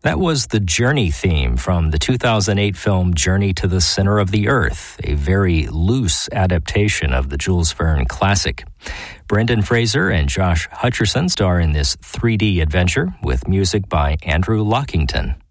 That was the Journey theme from the 2008 film Journey to the Center of the Earth, a very loose adaptation of the Jules Verne classic. Brendan Fraser and Josh Hutcherson star in this 3D adventure with music by Andrew Lockington.